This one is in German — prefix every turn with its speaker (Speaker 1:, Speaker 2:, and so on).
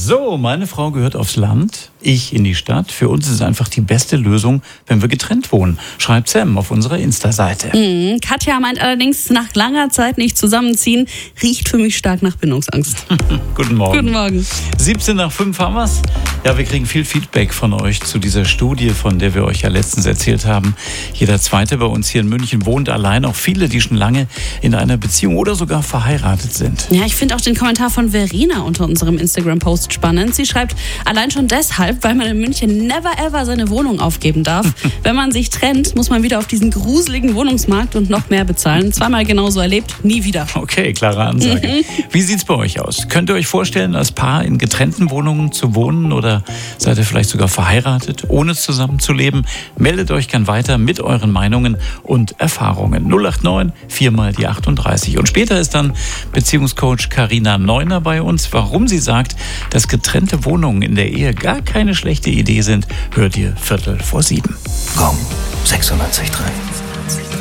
Speaker 1: So, meine Frau gehört aufs Land, ich in die Stadt. Für uns ist es einfach die beste Lösung, wenn wir getrennt wohnen, schreibt Sam auf unserer Insta-Seite.
Speaker 2: Katja meint allerdings, nach langer Zeit nicht zusammenziehen, riecht für mich stark nach Bindungsangst.
Speaker 1: Guten Morgen.
Speaker 2: Guten Morgen.
Speaker 1: 17 nach 5 haben wir's. Ja, wir kriegen viel Feedback von euch zu dieser Studie, von der wir euch ja letztens erzählt haben. Jeder Zweite bei uns hier in München wohnt allein. Auch viele, die schon lange in einer Beziehung oder sogar verheiratet sind.
Speaker 2: Ja, ich finde auch den Kommentar von Verena unter unserem Instagram-Post spannend. Sie schreibt, allein schon deshalb, weil man in München never ever seine Wohnung aufgeben darf. Wenn man sich trennt, muss man wieder auf diesen gruseligen Wohnungsmarkt und noch mehr bezahlen. Zweimal genauso erlebt, nie wieder.
Speaker 1: Okay, klare Ansage. Wie sieht's bei euch aus? Könnt ihr euch vorstellen, als Paar in getrennten Wohnungen zu wohnen oder seid ihr vielleicht sogar verheiratet, ohne zusammenzuleben? Meldet euch gern weiter mit euren Meinungen und Erfahrungen. 089 4 mal die 38. Und später ist dann Beziehungscoach Carina Neuner bei uns. Warum sie sagt, dass getrennte Wohnungen in der Ehe gar keine schlechte Idee sind, hört ihr 7:15.
Speaker 3: Gong 96.3.